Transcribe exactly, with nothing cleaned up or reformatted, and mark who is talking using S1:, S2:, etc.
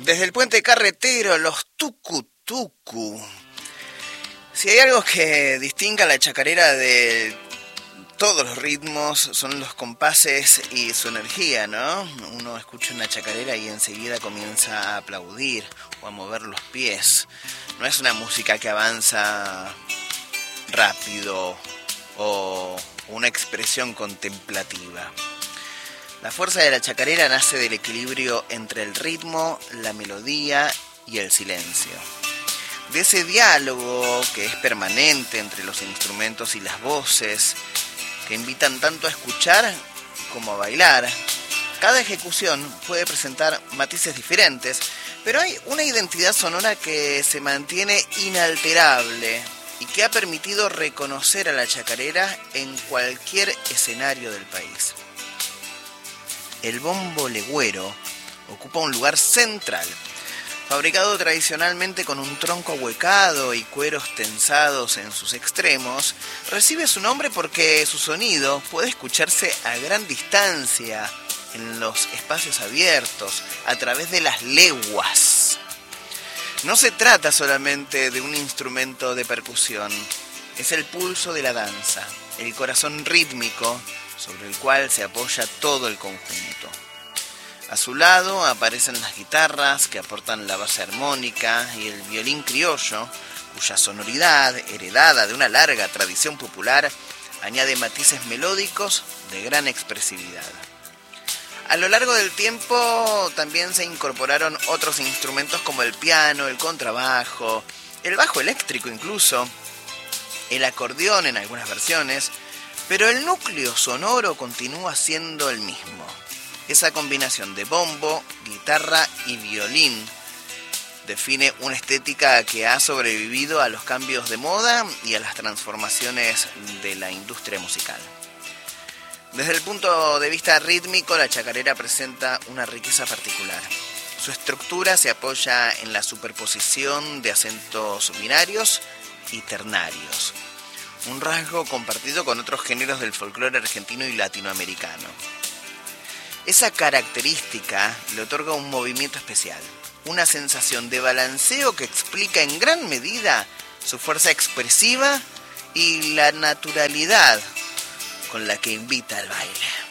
S1: Desde el puente carretero, los tucu-tucu. Si hay algo que distinga a la chacarera de todos los ritmos, son los compases y su energía, ¿no? Uno escucha una chacarera y enseguida comienza a aplaudir o a mover los pies. No es una música que avanza rápido o una expresión contemplativa. La fuerza de la chacarera nace del equilibrio entre el ritmo, la melodía y el silencio. De ese diálogo que es permanente entre los instrumentos y las voces, que invitan tanto a escuchar como a bailar. Cada ejecución puede presentar matices diferentes, pero hay una identidad sonora que se mantiene inalterable y que ha permitido reconocer a la chacarera en cualquier escenario del país. El bombo legüero ocupa un lugar central. Fabricado tradicionalmente con un tronco ahuecado y cueros tensados en sus extremos, recibe su nombre porque su sonido puede escucharse a gran distancia en los espacios abiertos, a través de las leguas. No se trata solamente de un instrumento de percusión, es el pulso de la danza, el corazón rítmico sobre el cual se apoya todo el conjunto. A su lado aparecen las guitarras que aportan la base armónica y el violín criollo, cuya sonoridad, heredada de una larga tradición popular, añade matices melódicos de gran expresividad. A lo largo del tiempo también se incorporaron otros instrumentos como el piano, el contrabajo, el bajo eléctrico incluso, el acordeón en algunas versiones, pero el núcleo sonoro continúa siendo el mismo. Esa combinación de bombo, guitarra y violín define una estética que ha sobrevivido a los cambios de moda y a las transformaciones de la industria musical. Desde el punto de vista rítmico, la chacarera presenta una riqueza particular. Su estructura se apoya en la superposición de acentos binarios y ternarios, un rasgo compartido con otros géneros del folclore argentino y latinoamericano. Esa característica le otorga un movimiento especial, una sensación de balanceo que explica en gran medida su fuerza expresiva y la naturalidad con la que invita al baile.